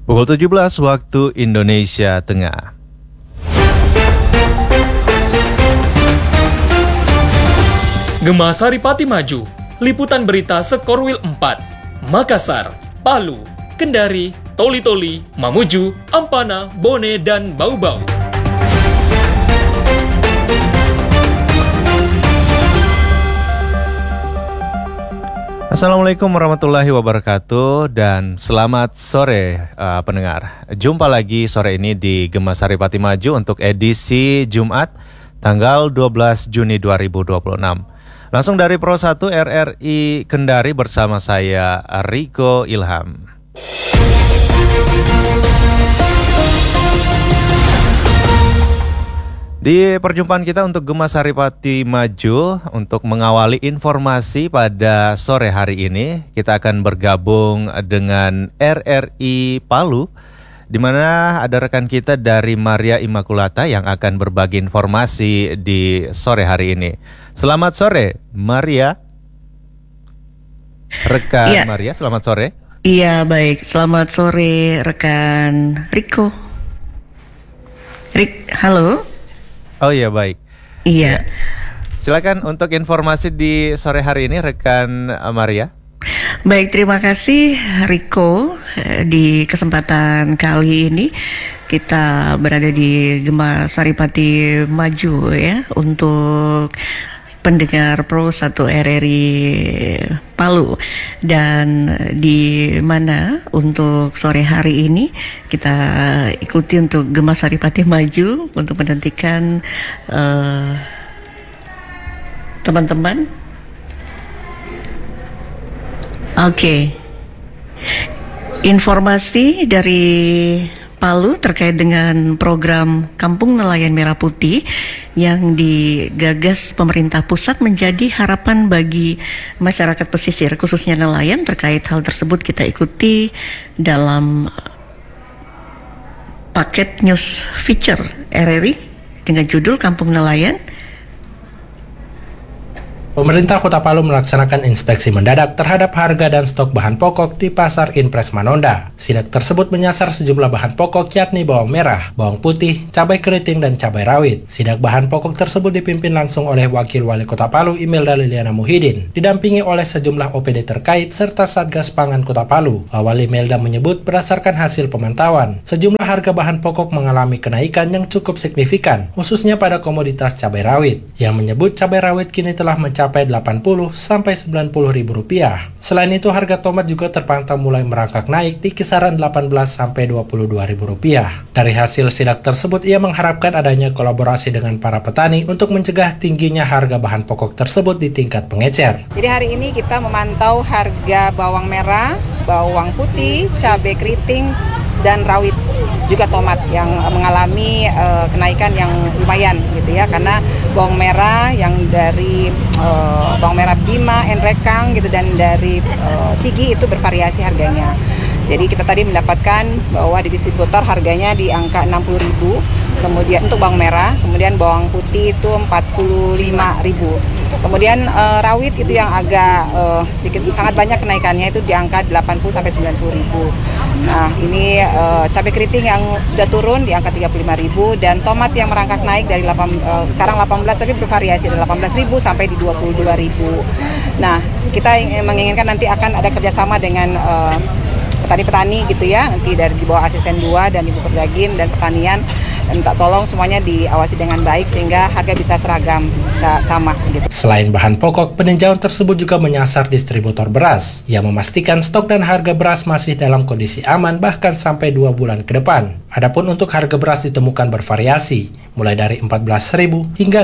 Pukul 17 waktu Indonesia Tengah. Gema Saripati Maju, liputan berita Sekorwil 4, Makassar, Palu, Kendari, Toli-Toli, Mamuju, Ampana, Bone, dan Bau-Bau. Assalamualaikum warahmatullahi wabarakatuh dan selamat sore pendengar. Jumpa lagi sore ini di Gema Saripati Maju untuk edisi Jumat tanggal 12 Juni 2026. Langsung dari Pro 1 RRI Kendari bersama saya Riko Ilham. Di perjumpaan kita untuk Gema Saripati Maju, untuk mengawali informasi pada sore hari ini, kita akan bergabung dengan RRI Palu, di mana ada rekan kita dari Maria Immaculata yang akan berbagi informasi di sore hari ini. Selamat sore, Maria. Rekan Maria, selamat sore. Iya, baik. Selamat sore, rekan Riko. Halo. Oh iya, baik. Iya. Silakan untuk informasi di sore hari ini, rekan Maria. Baik, terima kasih Riko. Di kesempatan kali ini kita berada di Gema Saripati Maju ya, untuk pendengar Pro 1 RRI Palu, dan di mana untuk sore hari ini kita ikuti untuk Gema Saripati Maju untuk menantikan teman-teman. Oke. Informasi dari Palu terkait dengan program Kampung Nelayan Merah Putih yang digagas pemerintah pusat menjadi harapan bagi masyarakat pesisir, khususnya nelayan. Terkait hal tersebut kita ikuti dalam paket news feature RRI dengan judul Kampung Nelayan. Pemerintah Kota Palu melaksanakan inspeksi mendadak terhadap harga dan stok bahan pokok di Pasar Impres Manonda. Sidak tersebut menyasar sejumlah bahan pokok yakni bawang merah, bawang putih, cabai keriting, dan cabai rawit. Sidak bahan pokok tersebut dipimpin langsung oleh Wakil Wali Kota Palu Imelda Liliana Muhyiddin, didampingi oleh sejumlah OPD terkait serta Satgas Pangan Kota Palu. Awal Imelda menyebut berdasarkan hasil pemantauan, sejumlah harga bahan pokok mengalami kenaikan yang cukup signifikan, khususnya pada komoditas cabai rawit, yang menyebut cabai rawit kini telah mencapai 80 sampai 90 ribu rupiah. Selain itu, harga tomat juga terpantau mulai merangkak naik di kisaran 18 sampai 22 ribu rupiah. Dari hasil sidak tersebut, ia mengharapkan adanya kolaborasi dengan para petani untuk mencegah tingginya harga bahan pokok tersebut di tingkat pengecer. Jadi hari ini kita memantau harga bawang merah, bawang putih, cabai keriting, dan rawit, juga tomat yang mengalami kenaikan yang lumayan gitu ya, karena bawang merah yang dari bawang merah Bima, Enrekang gitu, dan dari Sigi itu bervariasi harganya. Jadi kita tadi mendapatkan bahwa di distributor harganya di angka 60.000, kemudian untuk bawang merah, kemudian bawang putih itu 45.000. Kemudian rawit itu yang agak sedikit sangat banyak kenaikannya, itu di angka 80 sampai 90.000. Nah, ini cabai keriting yang sudah turun di angka 35.000, dan tomat yang merangkak naik dari sekarang 18 tapi bervariasi dari 18.000 sampai di 22.000. Nah, kita menginginkan nanti akan ada kerjasama dengan petani-petani gitu ya, nanti dari di bawah asisten 2 dan Ibu Perdagin dan Pertanian, dan minta tolong semuanya diawasi dengan baik sehingga harga bisa seragam, bisa sama gitu. Selain bahan pokok, peninjauan tersebut juga menyasar distributor beras yang memastikan stok dan harga beras masih dalam kondisi aman bahkan sampai 2 bulan ke depan. Adapun untuk harga beras ditemukan bervariasi, mulai dari Rp14.000 hingga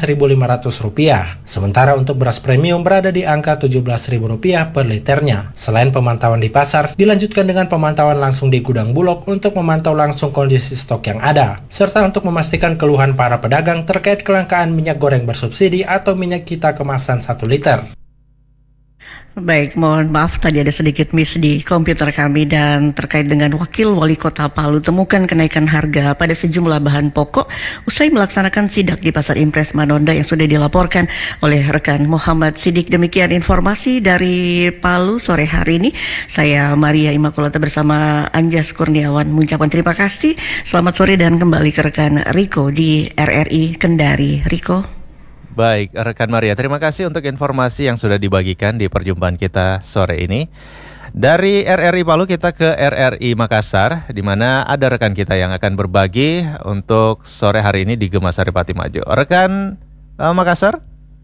Rp16.500. Sementara untuk beras premium berada di angka Rp17.000 per liternya. Selain pemantauan di pasar, dilanjutkan dengan pemantauan langsung di gudang Bulog untuk memantau langsung kondisi stok yang ada, serta untuk memastikan keluhan para pedagang terkait kelangkaan minyak goreng bersubsidi atau minyak kita kemasan 1 liter. Baik, mohon maaf tadi ada sedikit miss di komputer kami dan terkait dengan Wakil Wali Kota Palu temukan kenaikan harga pada sejumlah bahan pokok usai melaksanakan sidak di Pasar Impres Manonda yang sudah dilaporkan oleh rekan Muhammad Sidik. Demikian informasi dari Palu sore hari ini. Saya Maria Immaculata bersama Anjas Kurniawan mengucapkan terima kasih. Selamat sore dan kembali ke rekan Riko di RRI Kendari. Riko. Baik, rekan Maria, terima kasih untuk informasi yang sudah dibagikan di perjumpaan kita sore ini. Dari RRI Palu kita ke RRI Makassar, di mana ada rekan kita yang akan berbagi untuk sore hari ini di Gema Saripati Maju. Rekan Makassar?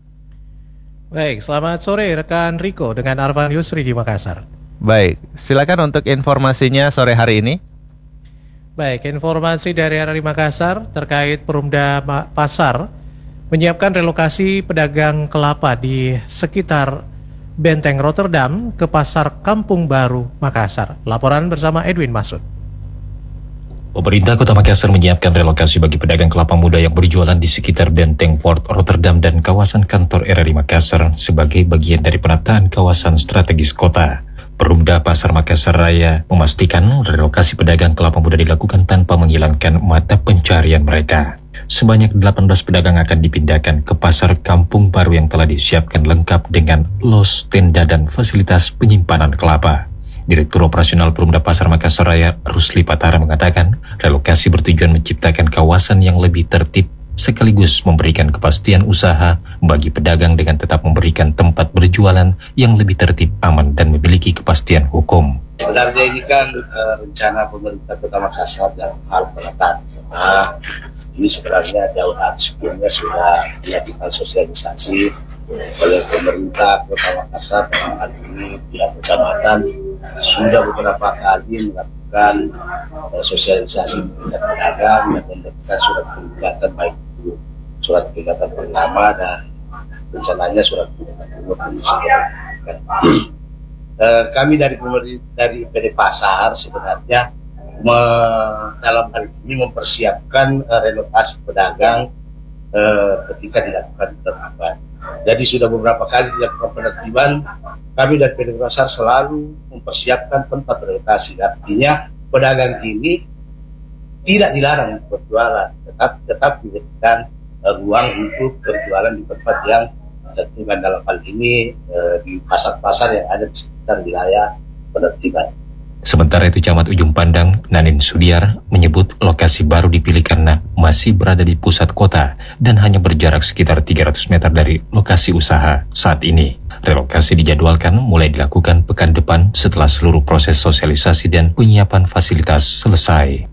Baik, selamat sore rekan Riko dengan Arvan Yusri di Makassar. Baik, silakan untuk informasinya sore hari ini. Baik, informasi dari RRI Makassar terkait Perumda Pasar menyiapkan relokasi pedagang kelapa di sekitar Benteng Rotterdam ke Pasar Kampung Baru Makassar. Laporan bersama Edwin Masud. Pemerintah Kota Makassar menyiapkan relokasi bagi pedagang kelapa muda yang berjualan di sekitar Benteng Fort Rotterdam dan kawasan kantor RRI Makassar sebagai bagian dari penataan kawasan strategis kota. Perumda Pasar Makassar Raya memastikan relokasi pedagang kelapa muda dilakukan tanpa menghilangkan mata pencarian mereka. Sebanyak 18 pedagang akan dipindahkan ke Pasar Kampung Baru yang telah disiapkan lengkap dengan los, tenda, dan fasilitas penyimpanan kelapa. Direktur Operasional Perumda Pasar Makassar Raya, Rusli Patara, mengatakan relokasi bertujuan menciptakan kawasan yang lebih tertib sekaligus memberikan kepastian usaha bagi pedagang dengan tetap memberikan tempat berjualan yang lebih tertib, aman, dan memiliki kepastian hukum. Sebenarnya ini kan rencana pemerintah Kota Makassar dalam hal penataan kota. Ini sebenarnya jauh hari sebelumnya sudah dilakukan sosialisasi oleh pemerintah Kota Makassar. Dalam hal ini pihak kecamatan sudah beberapa kali melakukan sosialisasi di tingkat pedagang dan memberikan surat peringatan, baik itu surat peringatan pertama dan rencananya surat peringatan kedua. Kami dari PD Pasar sebenarnya dalam hal ini mempersiapkan relokasi pedagang ketika dilakukan penertiban. Jadi sudah beberapa kali dilakukan penertiban, kami dari PD Pasar selalu mempersiapkan tempat relokasi. Artinya pedagang ini tidak dilarang berjualan, tetap diberikan ruang untuk berjualan di tempat yang ditentukan, dalam hal ini di pasar-pasar yang ada di sekitar wilayah penertiban. Sementara itu, Camat Ujung Pandang, Nanin Sudiar, menyebut lokasi baru dipilih karena masih berada di pusat kota dan hanya berjarak sekitar 300 meter dari lokasi usaha saat ini. Relokasi dijadwalkan mulai dilakukan pekan depan setelah seluruh proses sosialisasi dan penyiapan fasilitas selesai.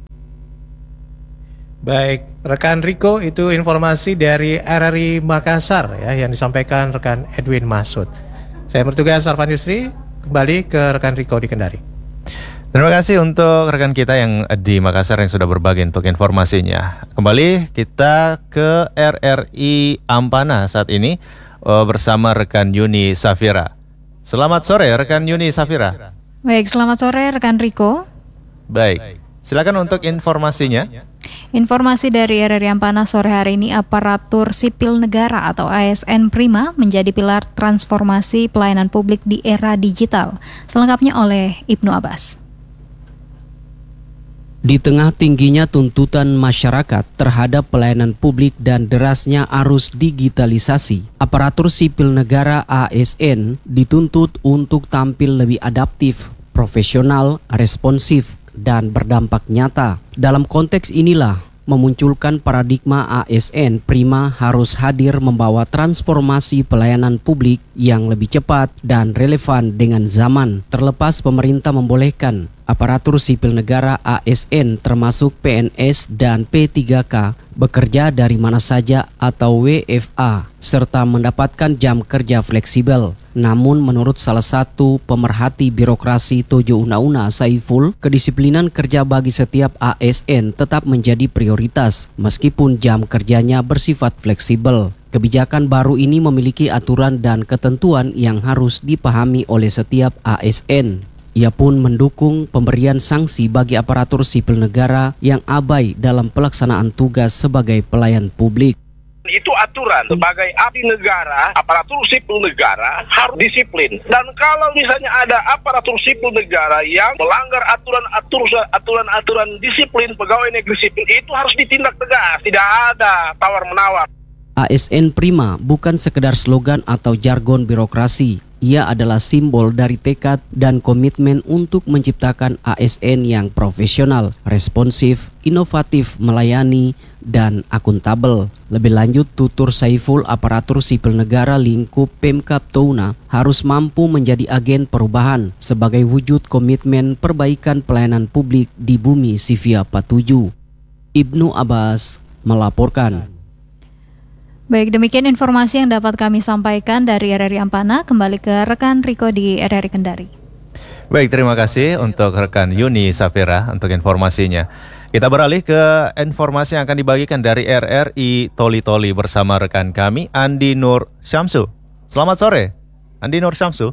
Baik, rekan Riko, itu informasi dari RRI Makassar ya, yang disampaikan rekan Edwin Masud. Saya bertugas Arvan Yusri, kembali ke rekan Riko di Kendari. Terima kasih untuk rekan kita yang di Makassar yang sudah berbagi untuk informasinya. Kembali kita ke RRI Ampana saat ini bersama rekan Yuni Safira. Selamat sore rekan Yuni Safira. Baik, selamat sore rekan Riko. Baik, silakan untuk informasinya. Informasi dari RRI Ampana sore hari ini, aparatur sipil negara atau ASN Prima menjadi pilar transformasi pelayanan publik di era digital. Selengkapnya oleh Ibnu Abbas. Di tengah tingginya tuntutan masyarakat terhadap pelayanan publik dan derasnya arus digitalisasi, aparatur sipil negara ASN dituntut untuk tampil lebih adaptif, profesional, responsif, dan berdampak nyata. Dalam konteks inilah memunculkan paradigma ASN Prima harus hadir membawa transformasi pelayanan publik yang lebih cepat dan relevan dengan zaman. Terlepas pemerintah membolehkan aparatur sipil negara ASN termasuk PNS dan P3K bekerja dari mana saja atau WFA serta mendapatkan jam kerja fleksibel. Namun menurut salah satu pemerhati birokrasi Tojo Una-Una Saiful, kedisiplinan kerja bagi setiap ASN tetap menjadi prioritas meskipun jam kerjanya bersifat fleksibel. Kebijakan baru ini memiliki aturan dan ketentuan yang harus dipahami oleh setiap ASN. Ia pun mendukung pemberian sanksi bagi aparatur sipil negara yang abai dalam pelaksanaan tugas sebagai pelayan publik. Itu aturan. Sebagai abdi negara, aparatur sipil negara harus disiplin. Dan kalau misalnya ada aparatur sipil negara yang melanggar aturan disiplin pegawai negeri sipil, itu harus ditindak tegas. Tidak ada tawar-menawar. ASN Prima bukan sekedar slogan atau jargon birokrasi. Ia adalah simbol dari tekad dan komitmen untuk menciptakan ASN yang profesional, responsif, inovatif, melayani, dan akuntabel. Lebih lanjut, tutur Saiful aparatur sipil negara lingkup Pemkab Touna harus mampu menjadi agen perubahan sebagai wujud komitmen perbaikan pelayanan publik di bumi Sivia 47. Ibnu Abbas melaporkan. Baik, demikian informasi yang dapat kami sampaikan dari RRI Ampana. Kembali ke rekan Riko di RRI Kendari. Baik, terima kasih untuk rekan Yuni Safira untuk informasinya. Kita beralih ke informasi yang akan dibagikan dari RRI Toli-Toli bersama rekan kami Andi Nur Syamsu. Selamat sore, Andi Nur Syamsu.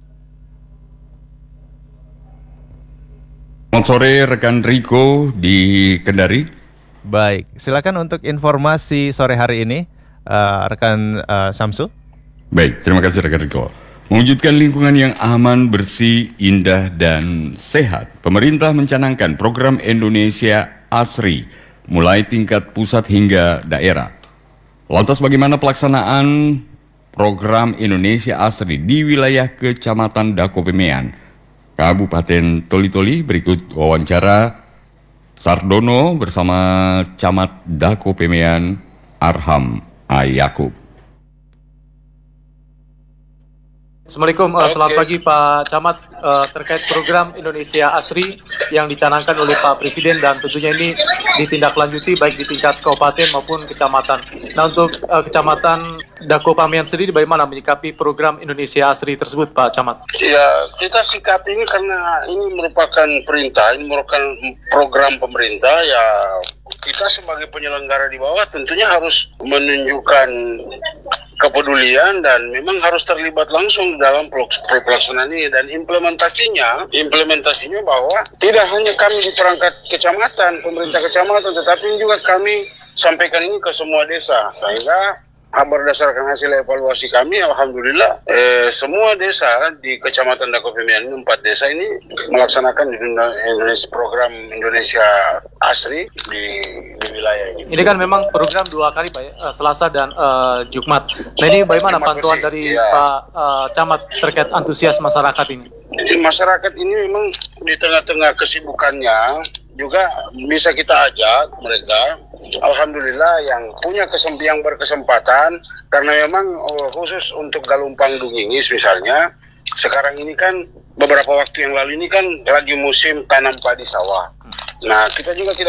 Selamat sore rekan Riko di Kendari. Baik, silakan untuk informasi sore hari ini. Rekan Syamsu. Baik, terima kasih rekan Riko. Mewujudkan lingkungan yang aman, bersih, indah, dan sehat, pemerintah mencanangkan program Indonesia Asri, mulai tingkat pusat hingga daerah. Lantas bagaimana pelaksanaan program Indonesia Asri di wilayah Kecamatan Dakopemean, Kabupaten Toli-Toli? Berikut wawancara Sardono bersama Camat Dakopemean Arham Yakub. Assalamualaikum, selamat pagi Pak Camat. Terkait program Indonesia Asri yang dicanangkan oleh Pak Presiden dan tentunya ini ditindaklanjuti baik di tingkat kabupaten maupun kecamatan. Nah, untuk kecamatan Dakopemean sendiri bagaimana menyikapi program Indonesia Asri tersebut Pak Camat? Ya, kita sikapi ini karena ini merupakan perintah, ini merupakan program pemerintah ya. Kita sebagai penyelenggara di bawah tentunya harus menunjukkan kepedulian dan memang harus terlibat langsung dalam pelaksanaan ini. Dan implementasinya bahwa tidak hanya kami di perangkat kecamatan, pemerintah kecamatan, tetapi juga kami sampaikan ini ke semua desa. Sehingga berdasarkan hasil evaluasi kami, alhamdulillah semua desa di Kecamatan Dakopemean 4 desa ini melaksanakan program Indonesia Asri di wilayah ini. Ini kan memang program 2 kali Pak ya, Selasa dan Jumat. Nah ini bagaimana pantauan dari Pak Camat terkait antusias masyarakat ini? Masyarakat ini memang di tengah-tengah kesibukannya juga bisa kita ajak mereka. Alhamdulillah yang berkesempatan karena memang khusus untuk Galumpang Dungingis misalnya sekarang ini kan beberapa waktu yang lalu ini kan lagi musim tanam padi sawah. Nah kita juga tidak